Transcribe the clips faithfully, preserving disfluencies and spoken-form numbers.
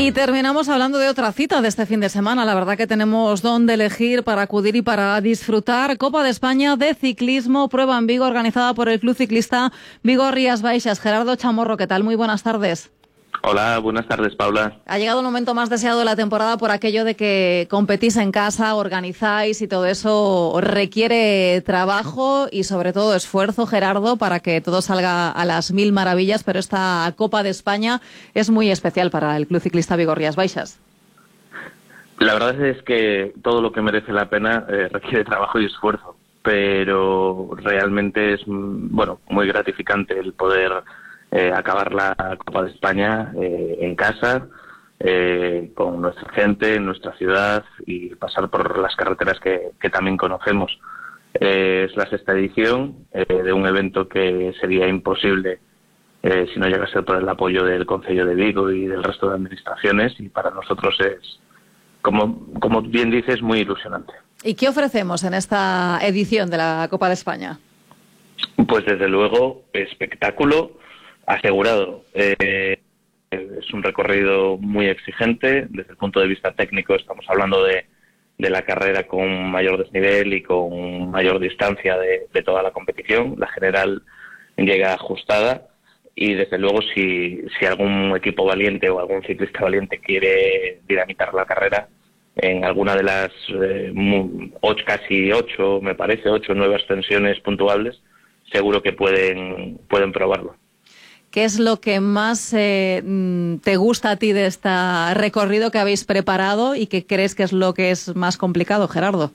Y terminamos hablando de otra cita de este fin de semana. La verdad que tenemos dónde elegir para acudir y para disfrutar. Copa de España de ciclismo, prueba en Vigo, organizada por el Club Ciclista Vigo Rías Baixas. Gerardo Chamorro, ¿qué tal? Muy buenas tardes. Hola, buenas tardes, Paula. Ha llegado el momento más deseado de la temporada por aquello de que competís en casa, organizáis y todo eso requiere trabajo y sobre todo esfuerzo, Gerardo, para que todo salga a las mil maravillas, pero esta Copa de España es muy especial para el Club Ciclista Vigo Rías Baixas. La verdad es que todo lo que merece la pena eh, requiere trabajo y esfuerzo, pero realmente es, bueno, muy gratificante el poder Eh, acabar la Copa de España eh, en casa, eh, con nuestra gente, en nuestra ciudad y pasar por las carreteras que, que también conocemos. Eh, es la sexta edición eh, de un evento que sería imposible eh, si no llega a ser por el apoyo del Concello de Vigo y del resto de administraciones, y para nosotros es, como, como bien dices, muy ilusionante. ¿Y qué ofrecemos en esta edición de la Copa de España? Pues desde luego espectáculo asegurado. Eh, es un recorrido muy exigente. Desde el punto de vista técnico estamos hablando de, de la carrera con mayor desnivel y con mayor distancia de, de toda la competición. La general llega ajustada y desde luego si, si algún equipo valiente o algún ciclista valiente quiere dinamitar la carrera en alguna de las eh, ocho, casi ocho, me parece, ocho o nueve ascensiones puntuables, seguro que pueden, pueden probarlo. ¿Qué es lo que más eh, te gusta a ti de este recorrido que habéis preparado y que crees que es lo que es más complicado, Gerardo?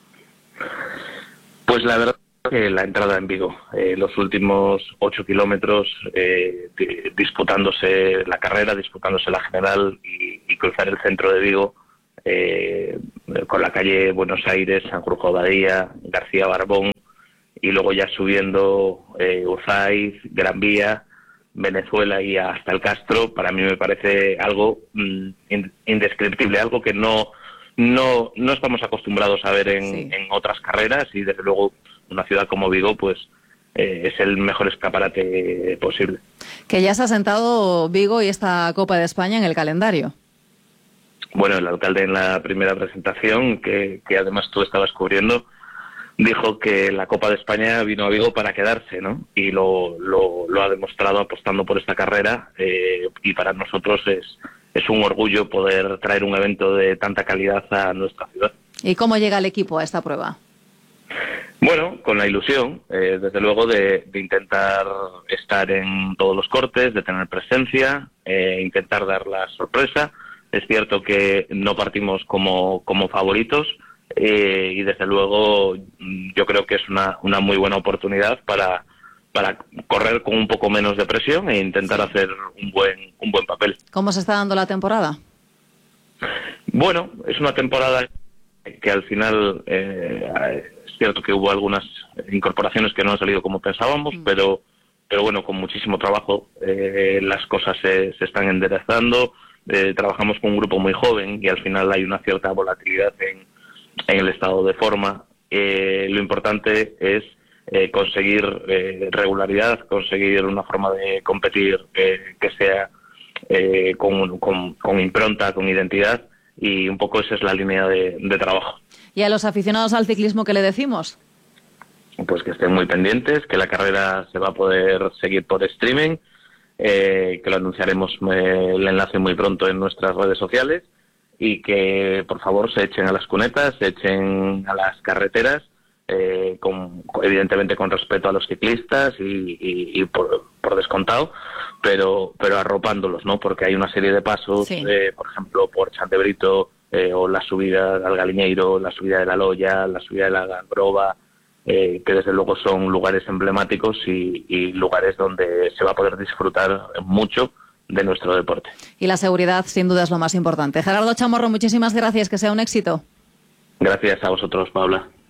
Pues la verdad es que la entrada en Vigo, eh, los últimos ocho kilómetros eh, disputándose la carrera, disputándose la general y, y cruzar el centro de Vigo eh, con la calle Buenos Aires, Sanjurjo Badía, García Barbón y luego ya subiendo eh, Uzaiz, Gran Vía, Venezuela y hasta el Castro, para mí me parece algo mm, indescriptible, algo que no no no estamos acostumbrados a ver en, sí. en otras carreras, y desde luego una ciudad como Vigo pues eh, es el mejor escaparate posible. Que ya se ha sentado Vigo y esta Copa de España en el calendario. Bueno, el alcalde en la primera presentación, que, que además tú estabas cubriendo, dijo que la Copa de España vino a Vigo para quedarse, ¿no? Y lo, lo, lo ha demostrado apostando por esta carrera, eh, y para nosotros es, es un orgullo poder traer un evento de tanta calidad a nuestra ciudad. ¿Y cómo llega el equipo a esta prueba? Bueno, con la ilusión, eh, desde luego, de, de intentar estar en todos los cortes, de tener presencia, eh, intentar dar la sorpresa. Es cierto que no partimos como, como favoritos, Eh, y desde luego yo creo que es una, una muy buena oportunidad para, para correr con un poco menos de presión e intentar sí. hacer un buen, un buen papel. ¿Cómo se está dando la temporada? Bueno, es una temporada que al final eh, es cierto que hubo algunas incorporaciones que no han salido como pensábamos, mm. pero, pero bueno, con muchísimo trabajo eh, las cosas se, se están enderezando. Eh, trabajamos con un grupo muy joven y al final hay una cierta volatilidad en en el estado de forma. Eh, lo importante es eh, conseguir eh, regularidad, conseguir una forma de competir eh, que sea eh, con, con, con impronta, con identidad, y un poco esa es la línea de, de trabajo. ¿Y a los aficionados al ciclismo qué le decimos? Pues que estén muy pendientes, que la carrera se va a poder seguir por streaming, eh, que lo anunciaremos eh, el enlace muy pronto en nuestras redes sociales, y que por favor se echen a las cunetas, se echen a las carreteras, eh, con, evidentemente con respeto a los ciclistas y, y, y por, por descontado, pero pero arropándolos, ¿no? Porque hay una serie de pasos, sí. eh, por ejemplo, por Chandebrito, eh, o la subida al Galiñeiro, la subida de la Loya, la subida de la Gangrova, eh, que desde luego son lugares emblemáticos y, y lugares donde se va a poder disfrutar mucho de nuestro deporte. Y la seguridad, sin duda, es lo más importante. Gerardo Chamorro, muchísimas gracias, que sea un éxito. Gracias a vosotros, Paula.